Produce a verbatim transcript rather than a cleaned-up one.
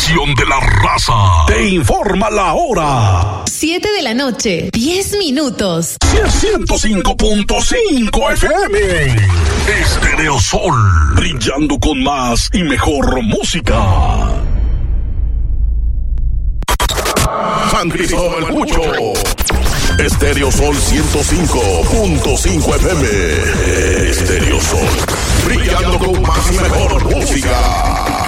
estación de la raza. Te informa la hora. Siete de la noche, diez minutos. ciento cinco punto cinco F M. Estéreo Sol, brillando con más y mejor música. San Cristóbal Mucho. Estéreo Sol ciento cinco punto cinco F M. Estéreo Sol, brillando con más y mejor música.